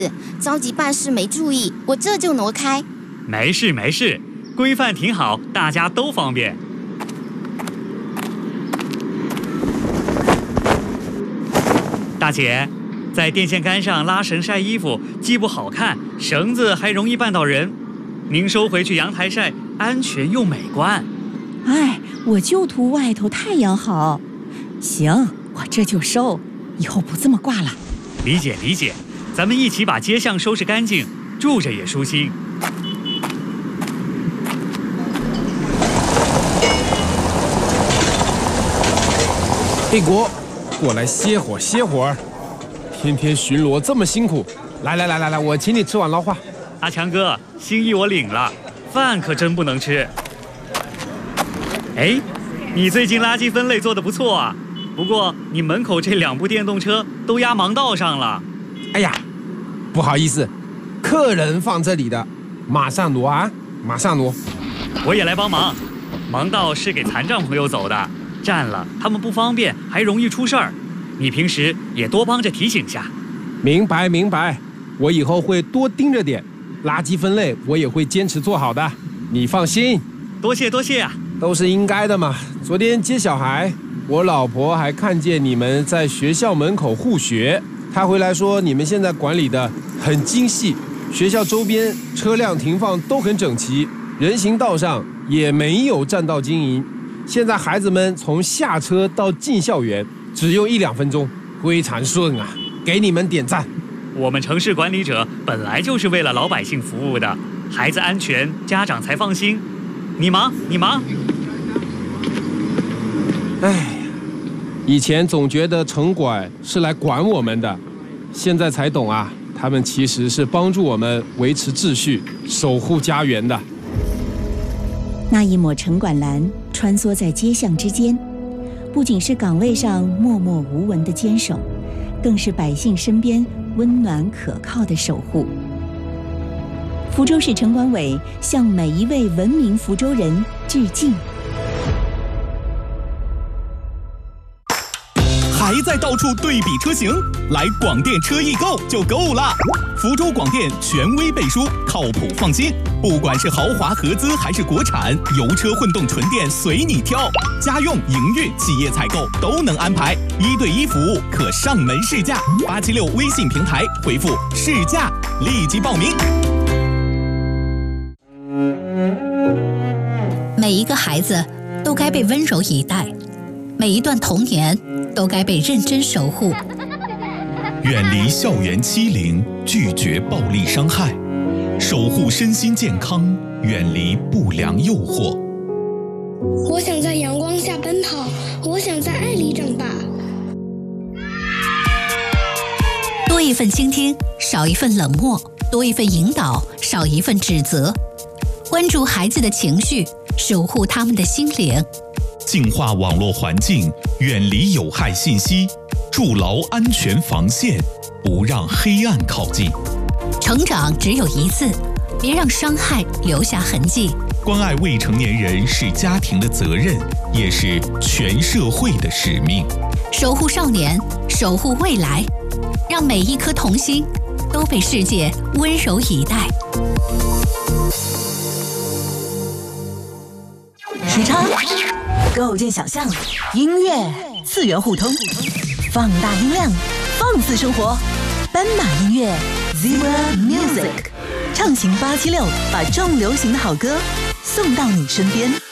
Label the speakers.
Speaker 1: 着急办事没注意，我这就挪开。
Speaker 2: 没事没事，规范挺好，大家都方便。大姐，在电线杆上拉绳晒衣服，既不好看，绳子还容易绊到人。您收回去阳台晒，安全又美观。
Speaker 3: 哎，我就图外头太阳好。行，我这就收，以后不这么挂了。
Speaker 2: 理解理解，咱们一起把街巷收拾干净，住着也舒心。
Speaker 4: 黑国，过来歇会儿歇会儿，天天巡逻这么辛苦，来，我请你吃碗捞化。
Speaker 2: 阿强哥，心意我领了，饭可真不能吃。哎，你最近垃圾分类做得不错啊，不过你门口这2部电动车都压盲道上了。
Speaker 4: 哎呀，不好意思，客人放这里的，马上挪啊，马上挪。
Speaker 2: 我也来帮忙，盲道是给残障朋友走的，占了他们不方便，还容易出事儿。你平时也多帮着提醒下。
Speaker 4: 明白，我以后会多盯着点，垃圾分类我也会坚持做好的，你放心。
Speaker 2: 多谢啊，
Speaker 4: 都是应该的嘛。昨天接小孩，我老婆还看见你们在学校门口护学，她回来说你们现在管理的很精细，学校周边车辆停放都很整齐，人行道上也没有占道经营。现在孩子们从下车到进校园只用1-2分钟，非常顺啊，给你们点赞。
Speaker 2: 我们城市管理者本来就是为了老百姓服务的，孩子安全，家长才放心。你忙。
Speaker 4: 哎，以前总觉得城管是来管我们的，现在才懂啊，他们其实是帮助我们维持秩序，守护家园的。
Speaker 3: 那一抹城管蓝穿梭在街巷之间，不仅是岗位上默默无闻的坚守，更是百姓身边温暖可靠的守护。福州市城管委向每一位文明福州人致敬。
Speaker 5: 还在到处对比车型？来广电车易购就够了。福州广电权威背书，靠谱放心。不管是豪华合资还是国产，油车混动纯电随你挑，家用、营运、企业采购都能安排，1对1服务，可上门试驾。876微信平台回复试驾，立即报名。
Speaker 6: 每一个孩子都该被温柔以待，每一段童年都该被认真守护。
Speaker 5: 远离校园欺凌，拒绝暴力伤害，守护身心健康，远离不良诱惑。
Speaker 7: 我想在阳光下奔跑，我想在爱里长大。
Speaker 6: 多一份倾听，少一份冷漠；多一份引导，少一份指责。关注孩子的情绪，守护他们的心灵。
Speaker 5: 净化网络环境，远离有害信息，筑牢安全防线，不让黑暗靠近。
Speaker 6: 成长只有一次，别让伤害留下痕迹。
Speaker 5: 关爱未成年人是家庭的责任，也是全社会的使命。
Speaker 6: 守护少年，守护未来，让每一颗童心都被世界温柔以待。
Speaker 8: 时差，构建想象，音乐次元互通，放大音量，放肆生活。斑马音乐 Zebra Music， 畅行876，把重流行的好歌送到你身边。